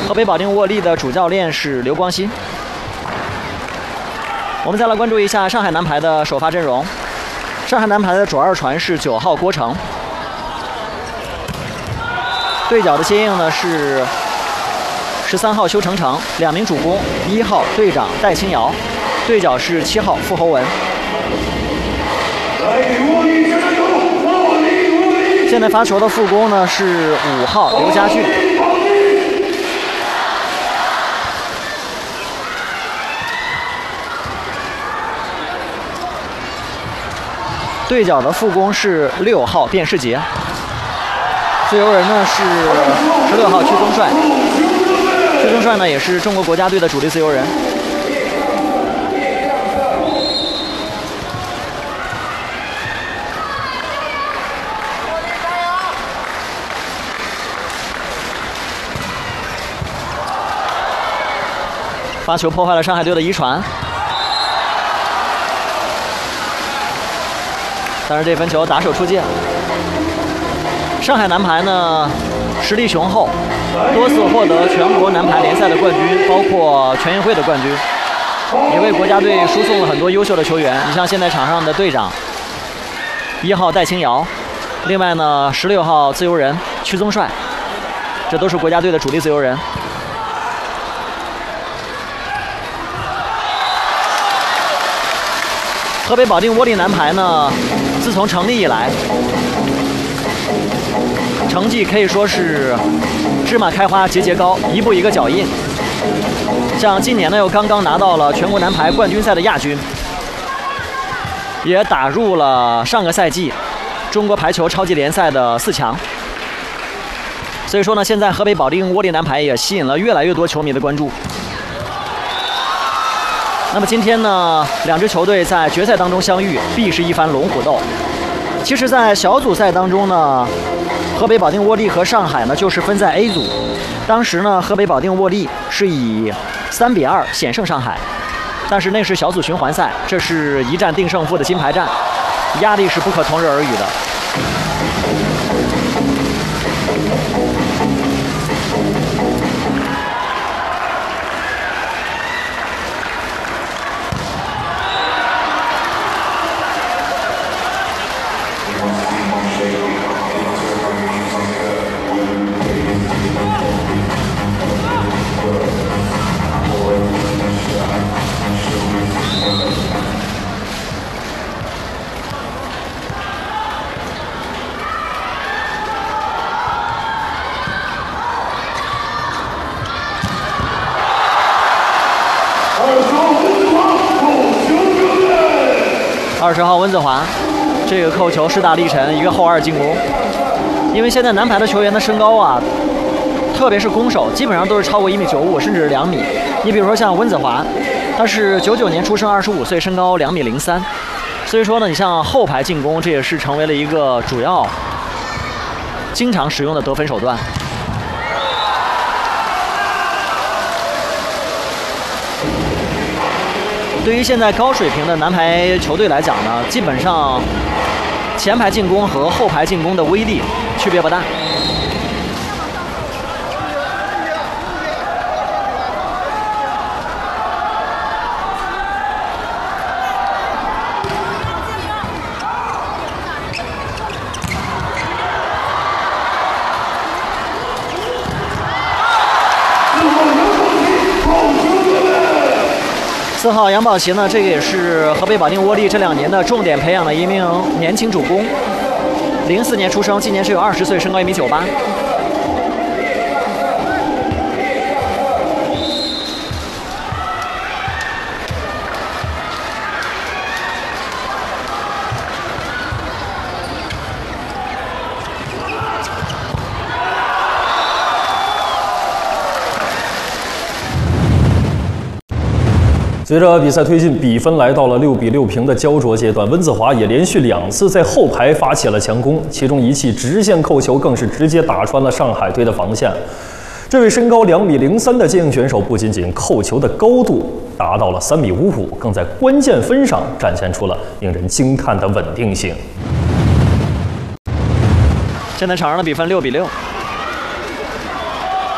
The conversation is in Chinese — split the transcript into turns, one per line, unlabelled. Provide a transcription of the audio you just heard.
河北保定沃利的主教练是刘光新。我们再来关注一下上海男排的首发阵容。上海男排的主二传是9号郭成，对角的接应呢是13号修成成，2名主攻，1号队长戴清瑶，对角是7号傅侯文。现在发球的副攻呢是5号刘家俊。对角的副攻是6号卞世杰，自由人呢是16号屈宗帅。屈宗帅呢也是中国国家队的主力自由人。发球破坏了上海队的一传，但是这分球打手出界。上海男排呢实力雄厚，多次获得全国男排联赛的冠军，包括全运会的冠军，也为国家队输送了很多优秀的球员。你像现在场上的队长1号戴清瑶，另外呢16号自由人屈宗帅，这都是国家队的主力自由人。河北保定沃利男排呢，自从成立以来，成绩可以说是芝麻开花节节高，一步一个脚印。像今年呢，又刚刚拿到了全国男排冠军赛的亚军，也打入了上个赛季中国排球超级联赛的4强。所以说呢，现在河北保定沃利男排也吸引了越来越多球迷的关注。那么今天呢，两支球队在决赛当中相遇，必是一番龙虎斗。其实，在小组赛当中呢，河北保定沃利和上海呢就是分在 A 组。当时呢，河北保定沃利是以3-2险胜上海，但是那是小组循环赛，这是一战定胜负的金牌战，压力是不可同日而语的。20号温子华，这个扣球势大力沉，一个后二进攻。因为现在男排的球员的身高啊，特别是攻手，基本上都是超过1.95米，甚至是2米。你比如说像温子华，他是99年出生，25岁，身高2.03米。所以说呢，你像后排进攻，这也是成为了一个主要、经常使用的得分手段。对于现在高水平的男排球队来讲呢，基本上前排进攻和后排进攻的威力区别不大。4号杨宝琦呢，这个也是河北保定沃利这2年的重点培养的一名年轻主攻，04年出生，今年只有20岁，身高1.98米。
随着比赛推进，比分来到了6-6平的焦灼阶段。温子华也连续2次在后排发起了强攻，其中一记直线扣球更是直接打穿了上海队的防线。这位身高2.03米的接应选手，不仅仅扣球的高度达到了3.55米，更在关键分上展现出了令人惊叹的稳定性。
现在场上的比分6-6。